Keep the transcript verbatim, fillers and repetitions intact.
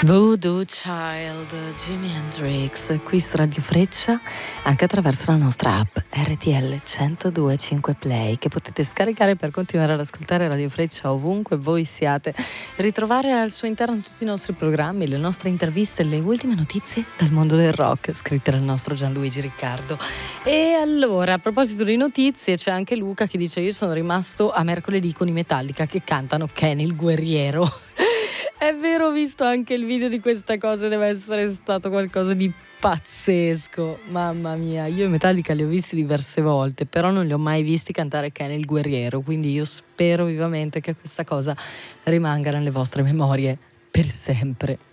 Voodoo Child, Jimi Hendrix, qui su Radio Freccia, anche attraverso la nostra app R T L centodue e cinque Play, che potete scaricare per continuare ad ascoltare Radio Freccia ovunque voi siate, ritrovare al suo interno tutti i nostri programmi, le nostre interviste e le ultime notizie dal mondo del rock, scritte dal nostro Gianluigi Riccardo. E allora, a proposito di notizie, c'è anche Luca che dice: io sono rimasto a mercoledì con i Metallica che cantano Kenny il guerriero. È vero, ho visto anche il video di questa cosa, deve essere stato qualcosa di pazzesco. Mamma mia, io i Metallica li ho visti diverse volte, però non li ho mai visti cantare Kenny il guerriero, quindi io spero vivamente che questa cosa rimanga nelle vostre memorie per sempre.